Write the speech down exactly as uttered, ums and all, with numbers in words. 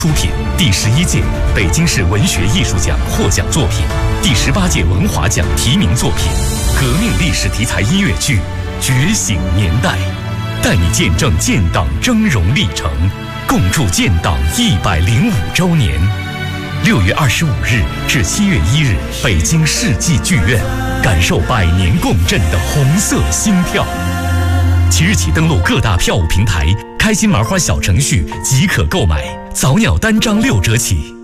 出品第十一届北京市文学艺术奖获奖作品，第十八届文华奖提名作品，革命历史题材音乐剧《觉醒年代》，带你见证建党峥嵘历程，共筑建党一百零五周年。六月二十五日至七月一日，北京世纪剧院，感受百年共振的红色心跳。即日起登录各大票务平台，开心麻花小程序即可购买，早鸟单张六折起。